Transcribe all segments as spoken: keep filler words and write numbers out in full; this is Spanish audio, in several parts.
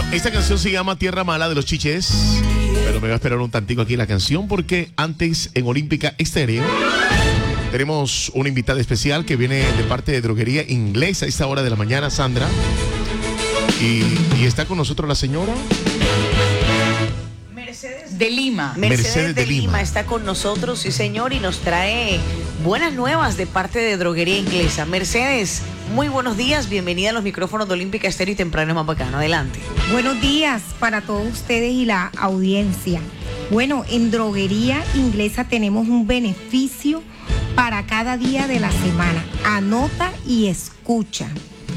Esta canción se llama Tierra Mala de los Chiches, pero me voy a esperar un tantico aquí la canción porque antes en Olímpica Estéreo tenemos una invitada especial que viene de parte de Droguería Inglesa a esta hora de la mañana, Sandra. Y, y está con nosotros la señora Mercedes de Lima. Mercedes, Mercedes de, de Lima. Lima está con nosotros, sí señor, y nos trae buenas nuevas de parte de Droguería Inglesa. Mercedes, muy buenos días, bienvenida a los micrófonos de Olímpica Estéreo y Temprano es más bacano. Adelante. Buenos días para todos ustedes y la audiencia. Bueno, en Droguería Inglesa tenemos un beneficio para cada día de la semana. Anota y escucha.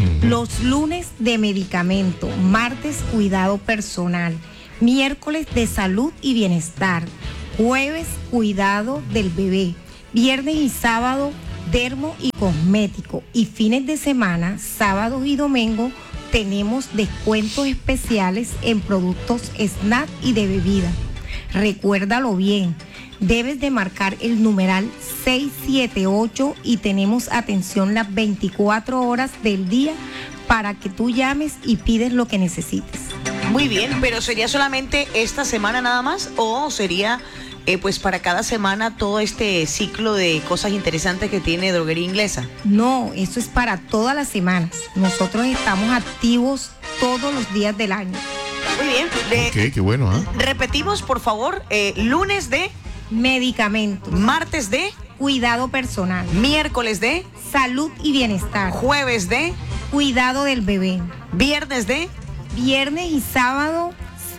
Los lunes de medicamento, martes cuidado personal, miércoles de salud y bienestar, jueves cuidado del bebé, viernes y sábado dermo y cosmético, y fines de semana, sábados y domingo, tenemos descuentos especiales en productos snack y de bebida. Recuérdalo bien, debes de marcar el numeral seis siete ocho y tenemos atención las veinticuatro horas del día para que tú llames y pides lo que necesites. Muy bien, pero ¿sería solamente esta semana nada más o sería eh, pues para cada semana todo este ciclo de cosas interesantes que tiene Droguería Inglesa? No, eso es para todas las semanas. Nosotros estamos activos todos los días del año. Muy bien. De, Ok, qué bueno, ¿eh? Repetimos, por favor, eh, lunes de medicamentos, martes de cuidado personal, miércoles de salud y bienestar, jueves de cuidado del bebé, viernes de viernes y sábado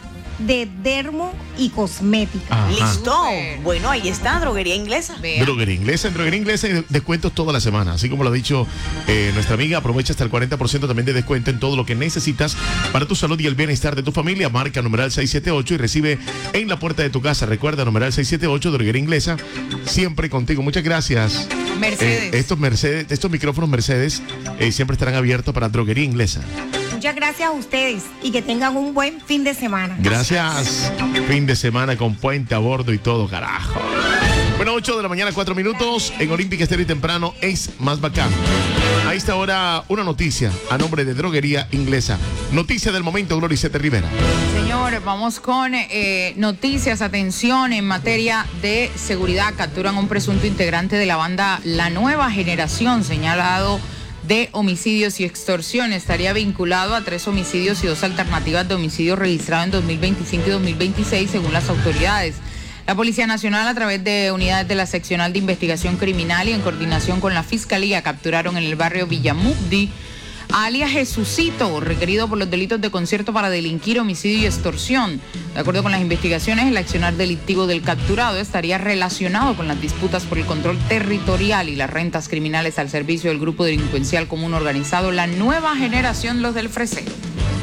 de dermo y cosmética. Ajá. Listo. Bueno, ahí está, Droguería Inglesa. Vean. Droguería Inglesa, en Droguería Inglesa hay descuentos toda la semana. Así como lo ha dicho eh, nuestra amiga, aprovecha hasta el cuarenta por ciento también de descuento en todo lo que necesitas para tu salud y el bienestar de tu familia. Marca numeral seis siete ocho y recibe en la puerta de tu casa. Recuerda, numeral seis siete ocho, Droguería Inglesa, siempre contigo. Muchas gracias. Mercedes. Eh, estos Mercedes, estos micrófonos Mercedes eh, siempre estarán abiertos para Droguería Inglesa. Muchas gracias a ustedes y que tengan un buen fin de semana. Gracias. Fin de semana con puente a bordo y todo, carajo. Bueno, ocho de la mañana, cuatro minutos. En Olímpica Estéreo y Temprano es más bacán. A esta hora, una noticia a nombre de Droguería Inglesa. Noticia del momento, Gloricete Rivera. Señores, vamos con eh, noticias. Atención, en materia de seguridad. Capturan a un presunto integrante de la banda La Nueva Generación, señalado de homicidios y extorsión. Estaría vinculado a tres homicidios y dos alternativas de homicidio registrados en dos mil veinticinco y dos mil veintiséis, según las autoridades. La Policía Nacional, a través de unidades de la Seccional de Investigación Criminal y en coordinación con la Fiscalía, capturaron en el barrio Villamugdi a alias Jesucito, requerido por los delitos de concierto para delinquir, homicidio y extorsión. De acuerdo con las investigaciones, el accionar delictivo del capturado estaría relacionado con las disputas por el control territorial y las rentas criminales al servicio del grupo delincuencial común organizado La Nueva Generación, los del Fresero.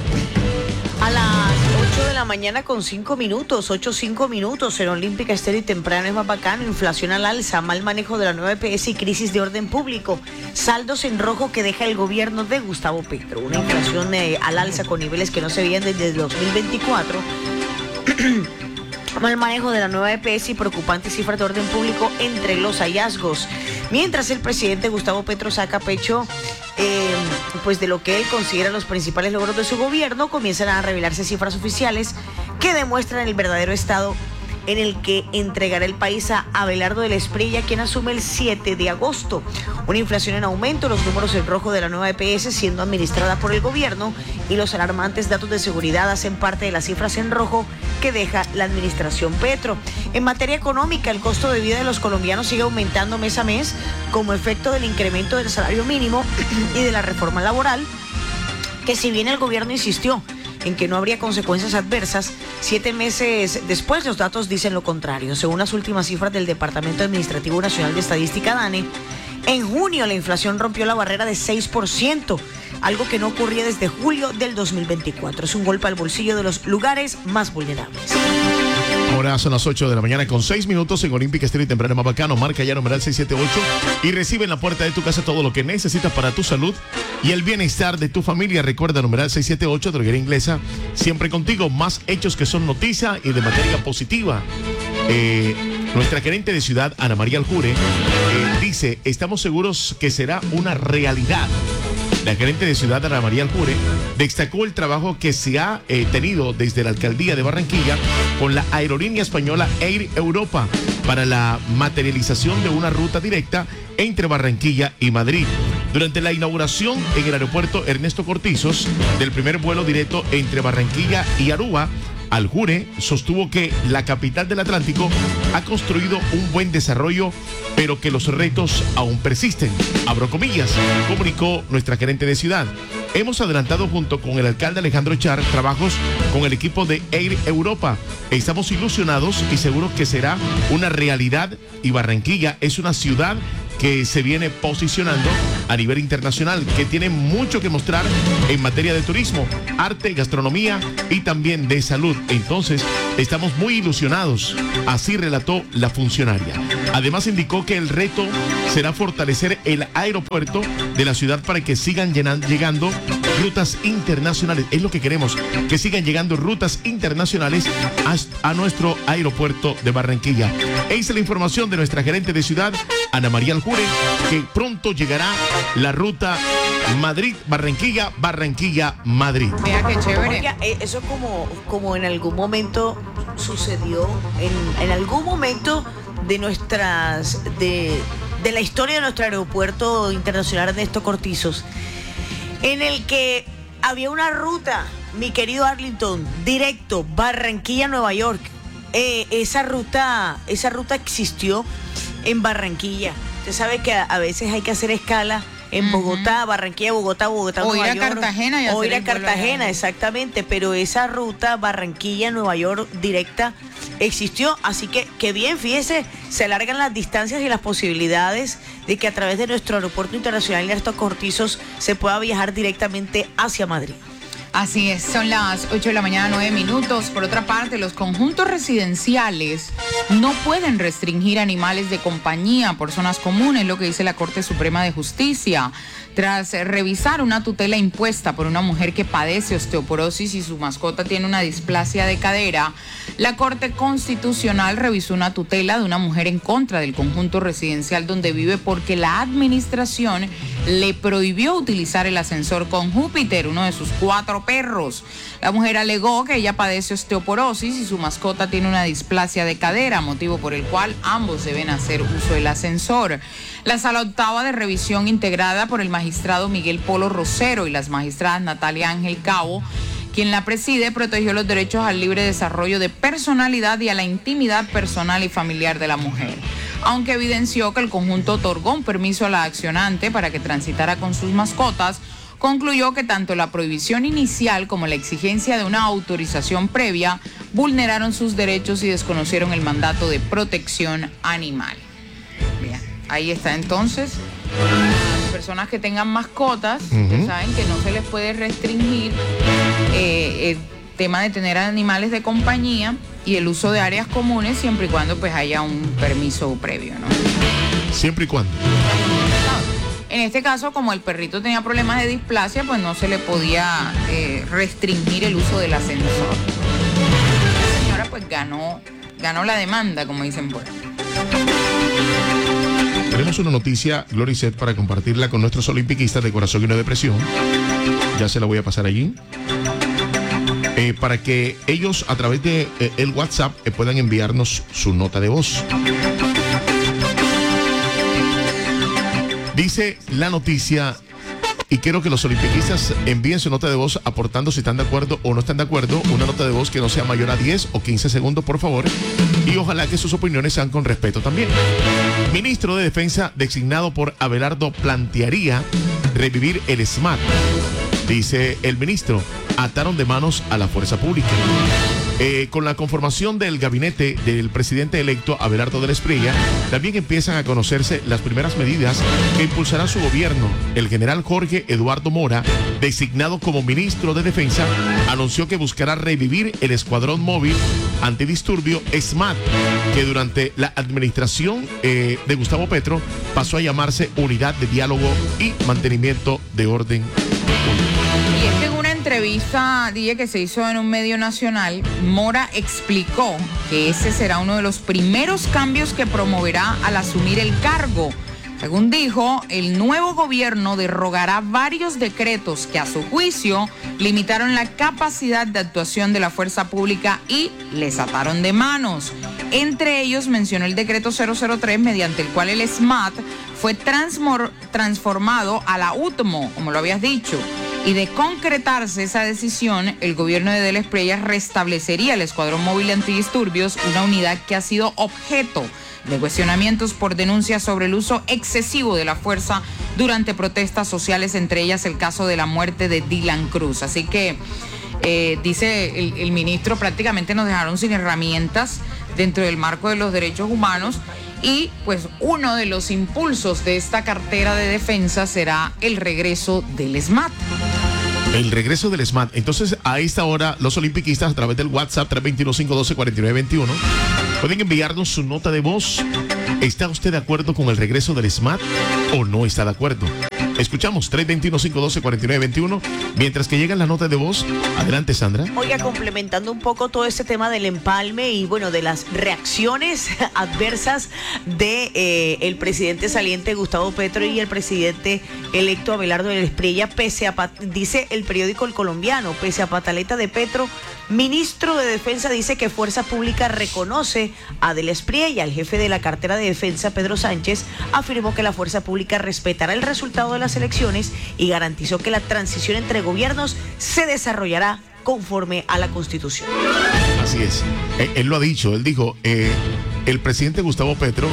A las ocho de la mañana con cinco minutos, ocho cinco minutos en Olímpica Estéreo y Temprano es más bacano. Inflación al alza, mal manejo de la nueva E P S y crisis de orden público. Saldos en rojo que deja el gobierno de Gustavo Petro. Una inflación eh, al alza con niveles que no se veían desde el dos mil veinticuatro. Mal manejo de la nueva E P S y preocupantes cifras de orden público entre los hallazgos. Mientras el presidente Gustavo Petro saca pecho eh, pues de lo que él considera los principales logros de su gobierno, comienzan a revelarse cifras oficiales que demuestran el verdadero estado en el que entregará el país a Abelardo del Espriella, quien asume el siete de agosto. Una inflación en aumento, los números en rojo de la nueva E P S siendo administrada por el gobierno y los alarmantes datos de seguridad hacen parte de las cifras en rojo que deja la administración Petro. En materia económica, el costo de vida de los colombianos sigue aumentando mes a mes como efecto del incremento del salario mínimo y de la reforma laboral, que si bien el gobierno insistió en que no habría consecuencias adversas, siete meses después los datos dicen lo contrario. Según las últimas cifras del Departamento Administrativo Nacional de Estadística, DANE, en junio la inflación rompió la barrera de seis por ciento, algo que no ocurría desde julio del dos mil veinticuatro. Es un golpe al bolsillo de los lugares más vulnerables. Ahora son las ocho de la mañana con seis minutos en Olímpica Estéreo y Temprano más bacano. Marca ya numeral seis siete ocho y recibe en la puerta de tu casa todo lo que necesitas para tu salud y el bienestar de tu familia. Recuerda, numeral seis siete ocho, Droguería Inglesa, siempre contigo. Más hechos que son noticia y de materia positiva. Eh, nuestra gerente de ciudad, Ana María Aljure, eh, dice, estamos seguros que será una realidad La gerente de Ciudad, Ana María Aljure, destacó el trabajo que se ha eh, tenido desde la alcaldía de Barranquilla con la aerolínea española Air Europa para la materialización de una ruta directa entre Barranquilla y Madrid. Durante la inauguración en el aeropuerto Ernesto Cortizos del primer vuelo directo entre Barranquilla y Aruba, Aljure sostuvo que la capital del Atlántico ha construido un buen desarrollo, pero que los retos aún persisten. Abro comillas, comunicó nuestra gerente de ciudad. Hemos adelantado junto con el alcalde Alejandro Char trabajos con el equipo de Air Europa. Estamos ilusionados y seguros que será una realidad, y Barranquilla es una ciudad que se viene posicionando a nivel internacional, que tiene mucho que mostrar en materia de turismo, arte, gastronomía y también de salud. Entonces, estamos muy ilusionados, así relató la funcionaria. Además, indicó que el reto será fortalecer el aeropuerto de la ciudad para que sigan llenando, llegando rutas internacionales. Es lo que queremos, que sigan llegando rutas internacionales a, a nuestro aeropuerto de Barranquilla. Esa es la información de nuestra gerente de ciudad, Ana María Aljure, que pronto llegará la ruta Madrid-Barranquilla, Barranquilla-Madrid. Vea qué chévere. Oiga, eso como, como en algún momento sucedió, en, en algún momento de nuestras, de, de la historia de nuestro aeropuerto internacional Ernesto Cortizos, en el que había una ruta, mi querido Arlington, directo, Barranquilla-Nueva York. Eh, esa ruta, esa ruta existió en Barranquilla. Usted sabe que a, a veces hay que hacer escala en uh-huh. Bogotá, Barranquilla, Bogotá, Bogotá, o Nueva ir a York, Cartagena y o ir a hacer el vuelo Cartagena, allá. Exactamente, pero esa ruta Barranquilla, Nueva York directa existió, así que qué bien, fíjese, se alargan las distancias y las posibilidades de que a través de nuestro aeropuerto internacional Ernesto Cortizos se pueda viajar directamente hacia Madrid. Así es, son las ocho de la mañana, nueve minutos. Por otra parte, los conjuntos residenciales no pueden restringir animales de compañía por zonas comunes, lo que dice la Corte Suprema de Justicia. Tras revisar una tutela impuesta por una mujer que padece osteoporosis y su mascota tiene una displasia de cadera, la Corte Constitucional revisó una tutela de una mujer en contra del conjunto residencial donde vive porque la administración le prohibió utilizar el ascensor con Júpiter, uno de sus cuatro perros. La mujer alegó que ella padece osteoporosis y su mascota tiene una displasia de cadera, motivo por el cual ambos deben hacer uso del ascensor. La sala octava de revisión, integrada por el magistrado Miguel Polo Rosero y las magistradas Natalia Ángel Cabo, quien la preside, protegió los derechos al libre desarrollo de personalidad y a la intimidad personal y familiar de la mujer, aunque evidenció que el conjunto otorgó un permiso a la accionante para que transitara con sus mascotas. Concluyó que tanto la prohibición inicial como la exigencia de una autorización previa vulneraron sus derechos y desconocieron el mandato de protección animal. Bien, ahí está entonces. Las personas que tengan mascotas, uh-huh. ustedes saben que no se les puede restringir eh, el tema de tener animales de compañía y el uso de áreas comunes siempre y cuando pues haya un permiso previo, ¿no? Siempre y cuando. En este caso, como el perrito tenía problemas de displasia, pues no se le podía eh, restringir el uso del ascensor. La señora pues ganó, ganó la demanda, como dicen por ahí. Tenemos una noticia, Gloricet, para compartirla con nuestros olimpiquistas de corazón y no de presión. Ya se la voy a pasar allí. Eh, para que ellos a través de eh, el WhatsApp eh, puedan enviarnos su nota de voz. Dice la noticia, y quiero que los olimpiquistas envíen su nota de voz aportando si están de acuerdo o no están de acuerdo, una nota de voz que no sea mayor a diez o quince segundos, por favor, y ojalá que sus opiniones sean con respeto también. Ministro de Defensa designado por Abelardo plantearía revivir el SMAT. Dice el ministro, ataron de manos a la fuerza pública. Eh, con la conformación del gabinete del presidente electo Abelardo de la Espriella, también empiezan a conocerse las primeras medidas que impulsará su gobierno. El general Jorge Eduardo Mora, designado como ministro de Defensa, anunció que buscará revivir el escuadrón móvil antidisturbio SMAT, que durante la administración eh, de Gustavo Petro pasó a llamarse Unidad de Diálogo y Mantenimiento de Orden Público. Y es que en una entrevista, dije, que se hizo en un medio nacional, Mora explicó que ese será uno de los primeros cambios que promoverá al asumir el cargo. Según dijo, el nuevo gobierno derogará varios decretos que a su juicio limitaron la capacidad de actuación de la fuerza pública y les ataron de manos. Entre ellos mencionó el decreto cero cero tres, mediante el cual el SMAT fue transmor- transformado a la U T M O, como lo habías dicho. Y de concretarse esa decisión, el gobierno de Delis Preyes restablecería el Escuadrón Móvil Antidisturbios, una unidad que ha sido objeto de cuestionamientos por denuncias sobre el uso excesivo de la fuerza durante protestas sociales, entre ellas el caso de la muerte de Dylan Cruz. Así que, eh, dice el, el ministro, prácticamente nos dejaron sin herramientas dentro del marco de los derechos humanos, y pues uno de los impulsos de esta cartera de defensa será el regreso del SMAT. El regreso del SMAT. Entonces, a esta hora, los olimpiquistas, a través del WhatsApp tres dos uno, cinco uno dos, cuatro nueve dos uno, pueden enviarnos su nota de voz. ¿Está usted de acuerdo con el regreso del SMAT o no está de acuerdo? Escuchamos tres dos uno, cinco uno dos, cuatro nueve dos uno. Mientras que llegan las notas de voz, adelante, Sandra. Oiga, complementando un poco todo este tema del empalme y bueno, de las reacciones adversas de eh, el presidente saliente Gustavo Petro y el presidente electo Abelardo Delis Preyes, pese a, dice el periódico El Colombiano, pese a pataleta de Petro, ministro de Defensa dice que Fuerza Pública reconoce a Delis Preyes. El jefe de la cartera de Defensa, Pedro Sánchez, afirmó que la Fuerza Pública respetará el resultado de las elecciones y garantizó que la transición entre gobiernos se desarrollará conforme a la Constitución. Así es. Él, él lo ha dicho. Él dijo, eh, el presidente Gustavo Petro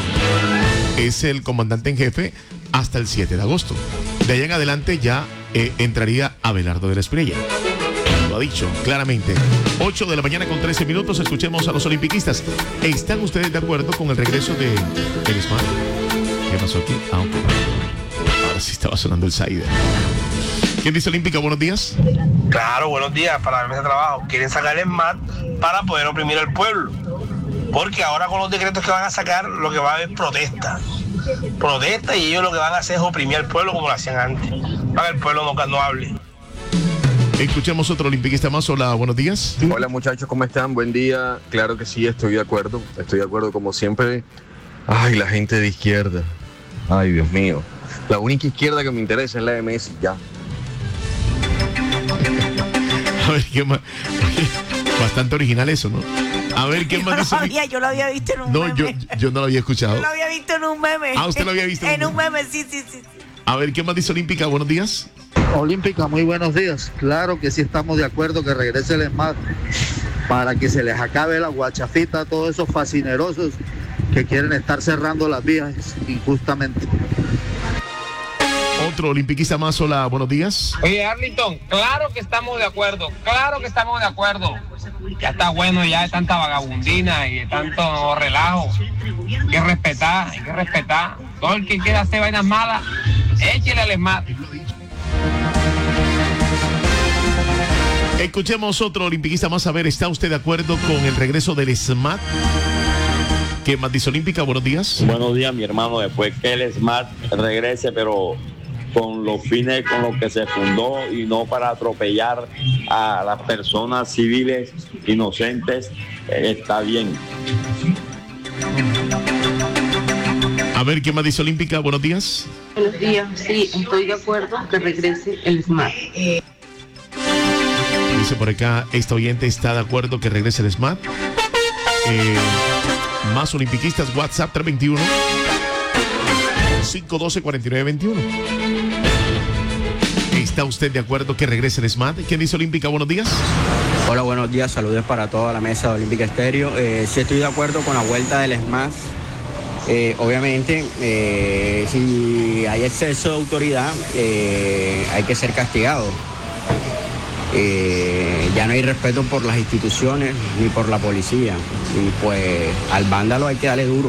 es el comandante en jefe hasta el siete de agosto. De ahí en adelante ya eh, entraría Abelardo Delis Preyes. Lo ha dicho claramente. ocho de la mañana con trece minutos. Escuchemos a los olimpiquistas. ¿Están ustedes de acuerdo con el regreso de del SMAT? ¿Qué pasó aquí? Ah, ok. Ahora sí estaba sonando el Saider. ¿Quién dice Olímpica? Buenos días. Claro, buenos días. Para la mesa de trabajo. Quieren sacar el SMAT para poder oprimir al pueblo. Porque ahora con los decretos que van a sacar, lo que va a haber es protesta. Protesta, y ellos lo que van a hacer es oprimir al pueblo como lo hacían antes. Para que el pueblo no, no hable. Escuchemos otro olimpiquista más. Hola, buenos días. Hola muchachos, ¿cómo están? Buen día. Claro que sí, estoy de acuerdo. Estoy de acuerdo como siempre. Ay, la gente de izquierda. Ay, Dios mío. La única izquierda que me interesa es la de Messi, ya. A ver, ¿qué más? Bastante original eso, ¿no? A ver, ¿qué yo más lo dice? había, yo lo había visto en un no, meme. yo, yo no lo había escuchado. Yo lo había visto en un meme. Ah, ¿usted lo había visto? En un meme, sí, sí, sí. A ver, ¿qué más dice Olímpica? Buenos días. Olímpica, muy buenos días. Claro que sí estamos de acuerdo que regrese el SMAT para que se les acabe la guachafita a todos esos fascinerosos que quieren estar cerrando las vías injustamente. Otro olimpiquista más. Hola, buenos días. Oye, Arlington, claro que estamos de acuerdo, claro que estamos de acuerdo. Ya está bueno ya de tanta vagabundina y de tanto relajo. Hay que respetar, hay que respetar. Todo el que quiera hacer vainas malas, échele al SMAT. Escuchemos otro olimpiquista más. A ver, ¿está usted de acuerdo con el regreso del SMAT? ¿Qué más dice Olímpica? Buenos días. Buenos días, mi hermano. Después que el SMAT regrese, pero con los fines con los que se fundó y no para atropellar a las personas civiles inocentes, eh, está bien. A ver, ¿qué más dice Olímpica? Buenos días. Buenos días, sí, estoy de acuerdo que regrese el SMAT. Dice por acá, esta oyente está de acuerdo que regrese el SMAT. Eh, más olimpiquistas, WhatsApp tres dos uno, cinco uno dos, cuatro nueve dos uno. ¿Está usted de acuerdo que regrese el SMAT? ¿Quién dice Olímpica? Buenos días. Hola, buenos días, saludos para toda la mesa de Olímpica Estéreo. Eh, sí estoy de acuerdo con la vuelta del SMAT. Eh, obviamente, eh, si hay exceso de autoridad, eh, hay que ser castigado. Eh, ya no hay respeto por las instituciones ni por la policía. Y pues al vándalo hay que darle duro.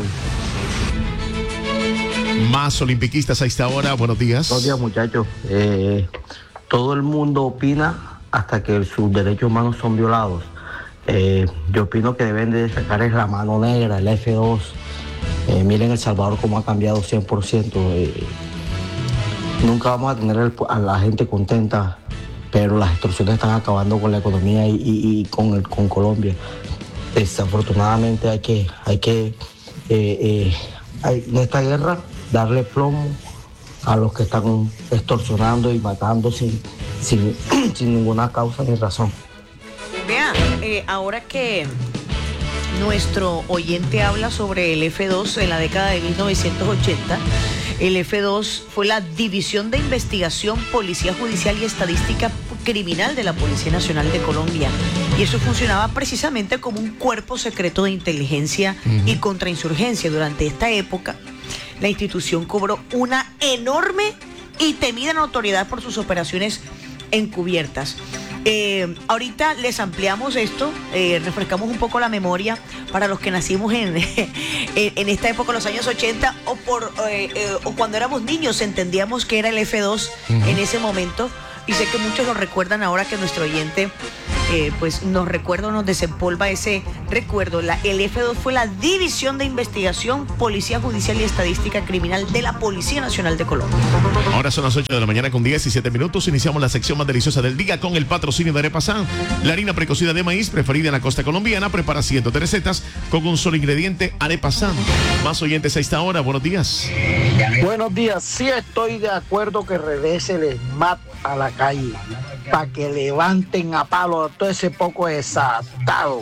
Más olimpiquistas a esta hora. Buenos días. Buenos días, muchachos. Eh, todo el mundo opina hasta que sus derechos humanos son violados. Eh, yo opino que deben de sacar es la mano negra, el F dos. Eh, miren El Salvador cómo ha cambiado cien por ciento. Eh, nunca vamos a tener el, a la gente contenta, pero las extorsiones están acabando con la economía y, y, y con, el, con Colombia. Desafortunadamente hay que, hay que eh, eh, hay, en esta guerra darle plomo a los que están extorsionando y matando sin, sin, sin ninguna causa ni razón. Vea, eh, ahora que nuestro oyente habla sobre el F dos en la década de mil novecientos ochenta, el F dos fue la División de Investigación, Policía Judicial y Estadística Criminal de la Policía Nacional de Colombia. Y eso funcionaba precisamente como un cuerpo secreto de inteligencia uh-huh. y contrainsurgencia. Durante esta época, la institución cobró una enorme y temida notoriedad por sus operaciones encubiertas. Eh, ahorita les ampliamos esto, eh, refrescamos un poco la memoria para los que nacimos en, en esta época, los años ochenta, o, por, eh, eh, o cuando éramos niños entendíamos que era el F dos uh-huh. en ese momento, y sé que muchos lo recuerdan ahora que nuestro oyente eh, pues nos recuerda o nos desempolva ese recuerdo. La, el F dos fue la División de Investigación, Policía Judicial y Estadística Criminal de la Policía Nacional de Colombia. Ahora son las ocho de la mañana con diecisiete minutos. Iniciamos la sección más deliciosa del día con el patrocinio de Arepasan, la harina precocida de maíz preferida en la costa colombiana. Prepara cientos de recetas con un solo ingrediente, Arepasan. Más oyentes a esta hora, buenos días. Buenos días, sí estoy de acuerdo que regrese el SMAT a la calle para que levanten a palo a todo ese poco desatado.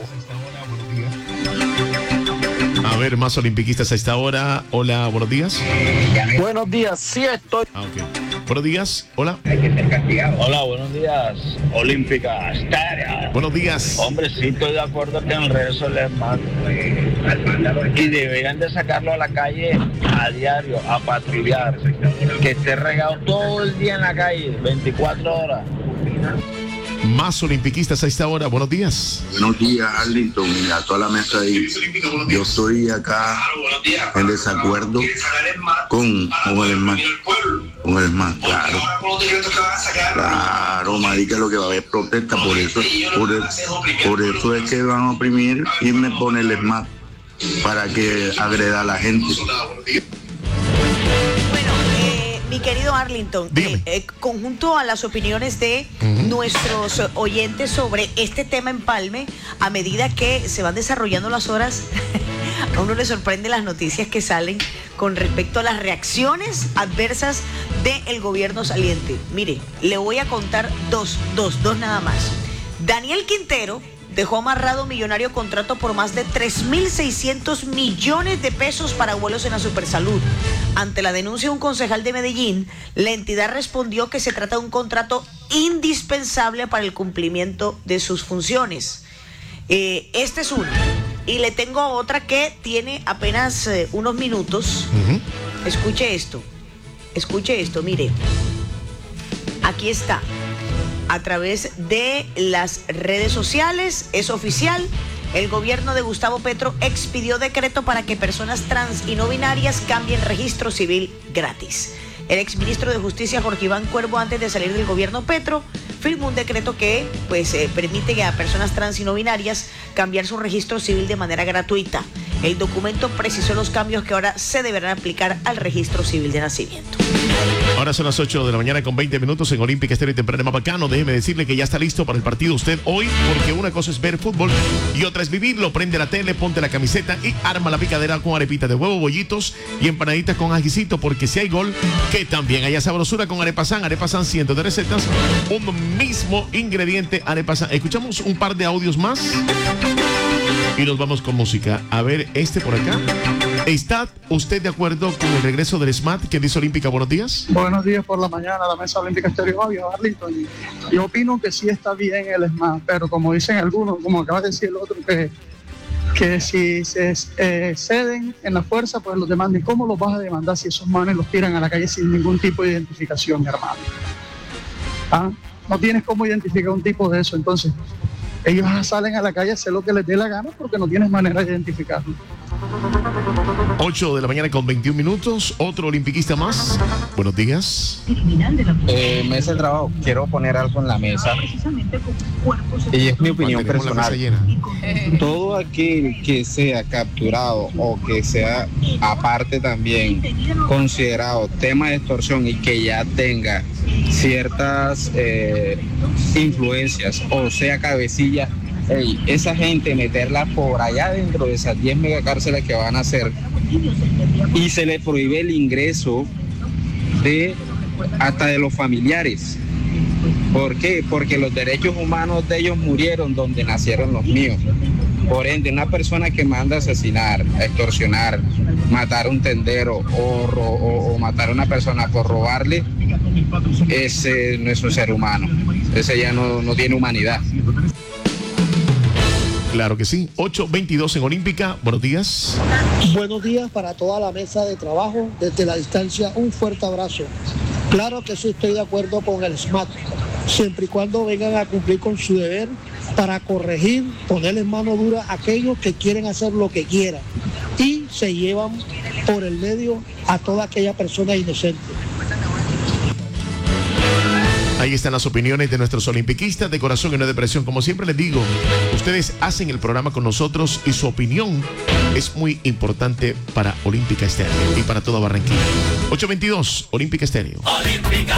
A ver, más olimpiquistas a esta hora. Hola, buenos días. Buenos días, sí estoy. Ah, ok. Buenos días, hola. Hay que ser castigado. Hola, buenos días, Olímpica Estéreo. Buenos días. Hombre, sí estoy de acuerdo que en el regreso del SMAT y deberían de sacarlo a la calle a diario, a patrullar, que esté regado todo el día en la calle, veinticuatro horas. Más olimpiquistas a esta hora, buenos días. Buenos días, Arlington, y a toda la mesa ahí. Yo estoy acá en desacuerdo con, con el SMAT. Con el SMAT, claro. Claro, marica, lo que va a haber protesta, por eso, por, el, por eso es que van a oprimir y me pone el SMAT para que agreda a la gente. Mi querido Arlington, eh, eh, conjunto a las opiniones de uh-huh. nuestros oyentes sobre este tema empalme, a medida que se van desarrollando las horas, a uno le sorprende las noticias que salen con respecto a las reacciones adversas del gobierno saliente. Mire, le voy a contar dos, dos, dos nada más. Daniel Quintero dejó amarrado un millonario contrato por más de tres mil seiscientos millones de pesos para vuelos en la Supersalud. Ante la denuncia de un concejal de Medellín, la entidad respondió que se trata de un contrato indispensable para el cumplimiento de sus funciones. Eh, esta es una. Y le tengo otra que tiene apenas eh, unos minutos. Uh-huh. Escuche esto. Escuche esto, mire. Aquí está. A través de las redes sociales, es oficial, el gobierno de Gustavo Petro expidió decreto para que personas trans y no binarias cambien registro civil gratis. El exministro de Justicia, Jorge Iván Cuervo, antes de salir del gobierno Petro, firmó un decreto que pues, eh, permite a personas trans y no binarias cambiar su registro civil de manera gratuita. El documento precisó los cambios que ahora se deberán aplicar al registro civil de nacimiento. Ahora son las ocho de la mañana con veinte minutos en Olímpica Estéreo y Temprano en Mapacano. Déjeme decirle que ya está listo para el partido usted hoy, porque una cosa es ver fútbol y otra es vivirlo. Prende la tele, ponte la camiseta y arma la picadera con arepita de huevo, bollitos y empanaditas con ajicito, porque si hay gol, que también haya sabrosura con Arepasan. Arepasan, cientos de recetas, un mismo ingrediente, Arepasan. Escuchamos un par de audios más y nos vamos con música. A ver, este por acá. ¿Está usted de acuerdo con el regreso del SMAT? ¿Qué dice Olímpica? Buenos días. Buenos días por la mañana, la mesa Olímpica Estéreo, Arlington. Yo opino que sí está bien el SMAT, pero como dicen algunos, como acaba de decir el otro, que, que si se eh, ceden en la fuerza, pues los demanden. ¿Cómo los vas a demandar si esos manes los tiran a la calle sin ningún tipo de identificación, mi hermano? ¿Ah? No tienes cómo identificar un tipo de eso, entonces ellos salen a la calle a hacer lo que les dé la gana porque no tienes manera de identificarlo. ocho de la mañana con veintiún minutos, otro olimpiquista más. Buenos días. Eh, mesa de trabajo, quiero poner algo en la mesa. Y es mi opinión personal. Todo aquel que sea capturado o que sea aparte también considerado tema de extorsión y que ya tenga ciertas eh, influencias o sea cabecilla Ey, esa gente meterla por allá dentro de esas diez megacárceles que van a hacer y se le prohíbe el ingreso de hasta de los familiares. ¿Por qué? Porque los derechos humanos de ellos murieron donde nacieron los míos. Por ende, una persona que manda a asesinar, a extorsionar, matar a un tendero o, o, o matar a una persona por robarle, ese no es un ser humano. Ese ya no, no tiene humanidad. Claro que sí. ocho veintidós en Olímpica. Buenos días. Buenos días para toda la mesa de trabajo. Desde la distancia, un fuerte abrazo. Claro que sí estoy de acuerdo con el SMAT, siempre y cuando vengan a cumplir con su deber para corregir, ponerles mano dura a aquellos que quieren hacer lo que quieran y se llevan por el medio a toda aquella persona inocente. Ahí están las opiniones de nuestros olimpiquistas de corazón y no de presión. Como siempre les digo, ustedes hacen el programa con nosotros y su opinión es muy importante para Olímpica Estéreo y para toda Barranquilla. ocho veintidós, Olímpica Estéreo.